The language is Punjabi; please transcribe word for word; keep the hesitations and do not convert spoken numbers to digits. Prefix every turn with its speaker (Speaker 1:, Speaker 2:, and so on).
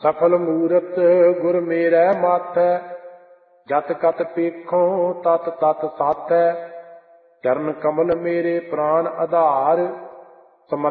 Speaker 1: ਸਫਲ ਮੂਰਤ ਗੁਰ ਮੇਰੈ ਮਾਥੈ, ਜਤ ਕਤ ਪੇਖੋਂ ਤਤ ਤਤ ਸਾਥੈ। ਚਰਨ ਕਮਲ ਮੇਰੇ ਪ੍ਰਾਨ ਆਧਾਰ,